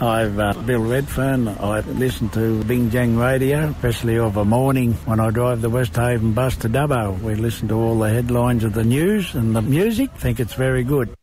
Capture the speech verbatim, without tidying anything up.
I've uh, Bill Redfern. I listen to Bing Jang Radio, especially of a morning when I drive the West Haven bus to Dubbo. We listen to all the headlines of the news and the music. Think it's very good.